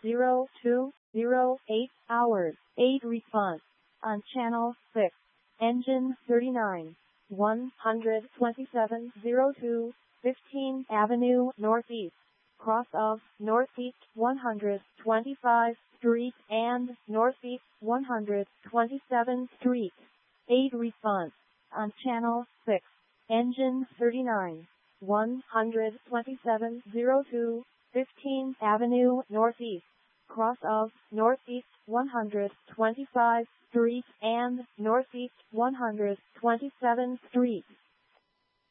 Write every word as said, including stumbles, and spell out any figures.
zero two zero eight hours. eight response. On channel six. Engine thirty-nine. one twenty-seven oh two, fifteenth Avenue Northeast. Cross of Northeast one hundred twenty-fifth Street and Northeast one hundred twenty-seventh Street. eight response. On channel six. Engine thirty-nine. one twenty-seven oh two, fifteenth Avenue Northeast. Cross of Northeast one hundred twenty-fifth Street and Northeast one hundred twenty-seventh Street.